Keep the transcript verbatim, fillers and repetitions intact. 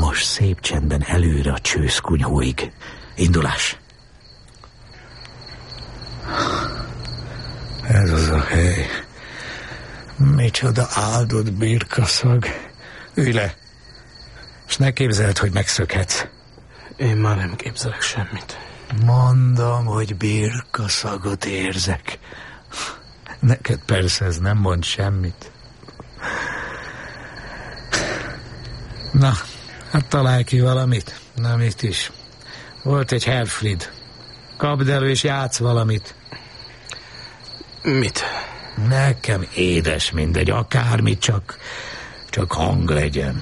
Most szép csendben előre a csőszkunyhóig. Indulás! Ez az a hely. Micsoda áldott birkaszag. Ülj le, és ne képzeld, hogy megszökhetsz. Én már nem képzelek semmit. Mondom, hogy birkaszagot érzek. Neked persze ez nem mond semmit. Na, hát találj ki valamit. Na, mit is. Volt egy Herfried. Kapd elő és játsz valamit. Mit? Nekem édes mindegy, akármit, csak, csak hang legyen.